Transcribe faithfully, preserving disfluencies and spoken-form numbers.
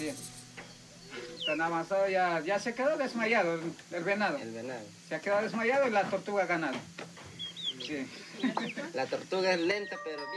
Sí. Tan avanzado ya, ya se quedó desmayado el, el venado. El venado. Se ha quedado desmayado y la tortuga ha ganado. Sí. La tortuga es lenta, pero